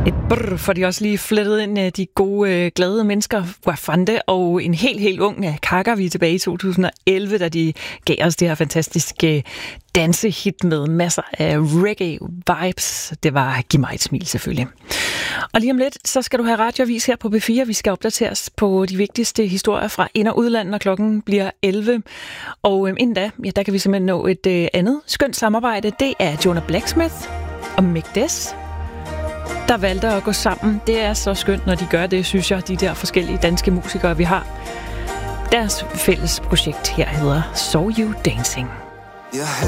For de også lige flettet ind de gode, glade mennesker, Wafande og en helt ung Kaka. Vi er tilbage i 2011, da de gav os det her fantastiske dansehit med masser af reggae-vibes. Det var Giv mig et smil, selvfølgelig. Og lige om lidt, så skal du have radioavis her på B4. Vi skal opdateres på de vigtigste historier fra ind- og udland, når klokken bliver 11. Og inden da, ja, der kan vi simpelthen nå et andet skønt samarbejde. Det er Jonah Blacksmith og Mick Des, der valgte at gå sammen. Det er så skønt, når de gør det, synes jeg, de der forskellige danske musikere, vi har. Deres fælles projekt her hedder So You Dancing. Jeg